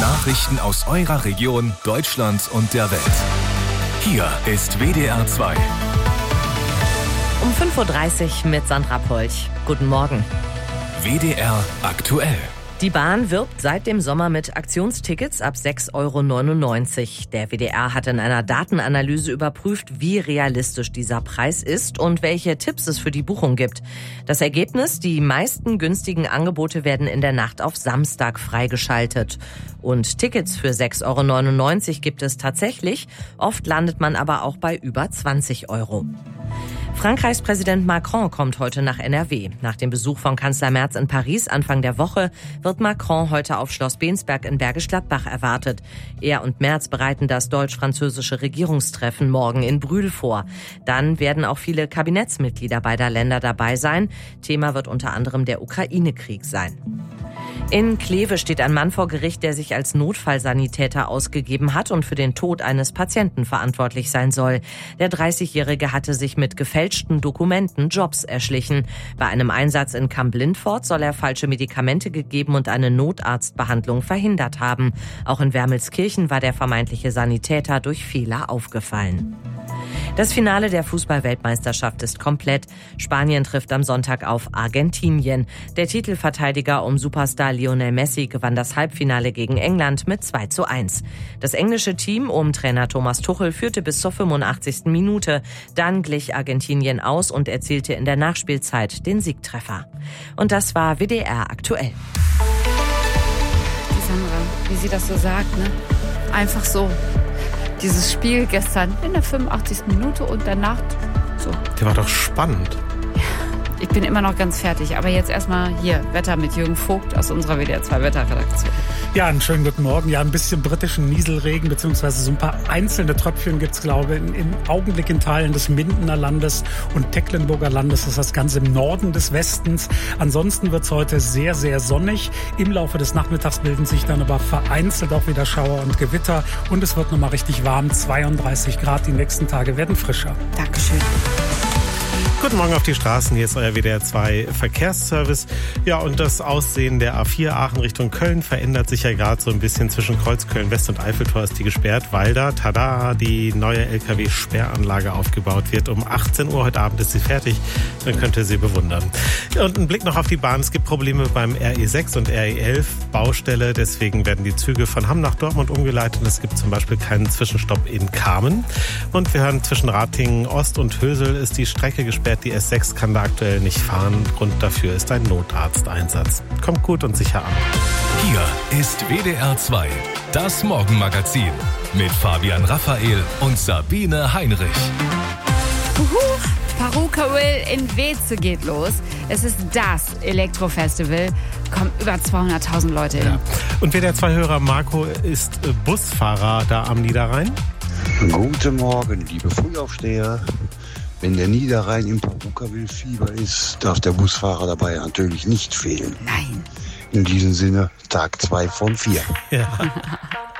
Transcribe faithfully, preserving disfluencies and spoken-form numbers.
Nachrichten aus eurer Region, Deutschland und der Welt. Hier ist W D R zwei. Um fünf Uhr dreißig mit Sandra Polch. Guten Morgen. W D R aktuell. Die Bahn wirbt seit dem Sommer mit Aktionstickets ab sechs Euro neunundneunzig. Der W D R hat in einer Datenanalyse überprüft, wie realistisch dieser Preis ist und welche Tipps es für die Buchung gibt. Das Ergebnis: Die meisten günstigen Angebote werden in der Nacht auf Samstag freigeschaltet. Und Tickets für sechs Euro neunundneunzig gibt es tatsächlich. Oft landet man aber auch bei über zwanzig Euro. Frankreichs Präsident Macron kommt heute nach N R W. Nach dem Besuch von Kanzler Merz in Paris Anfang der Woche wird Macron heute auf Schloss Bensberg in Bergisch Gladbach erwartet. Er und Merz bereiten das deutsch-französische Regierungstreffen morgen in Brühl vor. Dann werden auch viele Kabinettsmitglieder beider Länder dabei sein. Thema wird unter anderem der Ukraine-Krieg sein. In Kleve steht ein Mann vor Gericht, der sich als Notfallsanitäter ausgegeben hat und für den Tod eines Patienten verantwortlich sein soll. Der dreißigjährige hatte sich mit gefälschten Dokumenten Jobs erschlichen. Bei einem Einsatz in Kamp-Lindfort soll er falsche Medikamente gegeben und eine Notarztbehandlung verhindert haben. Auch in Wermelskirchen war der vermeintliche Sanitäter durch Fehler aufgefallen. Das Finale der Fußball-Weltmeisterschaft ist komplett. Spanien trifft am Sonntag auf Argentinien. Der Titelverteidiger um Superstar Lionel Messi gewann das Halbfinale gegen England mit zwei zu eins. Das englische Team um Trainer Thomas Tuchel führte bis zur fünfundachtzigsten Minute. Dann glich Argentinien aus und erzielte in der Nachspielzeit den Siegtreffer. Und das war W D R aktuell. Die Sandra, wie sie das so sagt, ne? Einfach so. Dieses Spiel gestern in der fünfundachtzigsten Minute und danach so. Der war doch spannend. Ich bin immer noch ganz fertig. Aber jetzt erstmal hier Wetter mit Jürgen Vogt aus unserer W D R zwei Wetterredaktion. Ja, einen schönen guten Morgen. Ja, ein bisschen britischen Nieselregen, beziehungsweise so ein paar einzelne Tröpfchen gibt es, glaube ich, im Augenblick in Teilen des Mindener Landes und Tecklenburger Landes. Das ist das Ganze im Norden des Westens. Ansonsten wird es heute sehr, sehr sonnig. Im Laufe des Nachmittags bilden sich dann aber vereinzelt auch wieder Schauer und Gewitter. Und es wird nochmal richtig warm. zweiunddreißig Grad. Die nächsten Tage werden frischer. Dankeschön. Guten Morgen auf die Straßen, hier ist euer W D R zwei Verkehrsservice. Ja, und das Aussehen der A vier Aachen Richtung Köln verändert sich ja gerade so ein bisschen. Zwischen Kreuzköln West und Eiffeltor ist die gesperrt, weil da, tada, die neue L K W-Sperranlage aufgebaut wird. Um achtzehn Uhr heute Abend ist sie fertig, dann könnt ihr sie bewundern. Und ein Blick noch auf die Bahn. Es gibt Probleme beim R E sechs und R E elf Baustelle, deswegen werden die Züge von Hamm nach Dortmund umgeleitet. Es gibt zum Beispiel keinen Zwischenstopp in Kamen. Und wir hören, zwischen Ratingen Ost und Hösel ist die Strecke gesperrt. Die S sechs kann da aktuell nicht fahren. Grund dafür ist ein Notarzteinsatz. Kommt gut und sicher an. Hier ist W D R zwei, das Morgenmagazin mit Fabian Raphael und Sabine Heinrich. Uhu, Paruka-Will in Weze geht los. Es ist das Elektrofestival. Kommen über zweihunderttausend Leute hin. Ja. Und W D R zwei-Hörer Marco ist Busfahrer da am Niederrhein. Guten Morgen, liebe Frühaufsteher. Wenn der Niederrhein im Paruka-Will-Fieber ist, darf der Busfahrer dabei natürlich nicht fehlen. Nein. In diesem Sinne, Tag zwei von vier. Ja.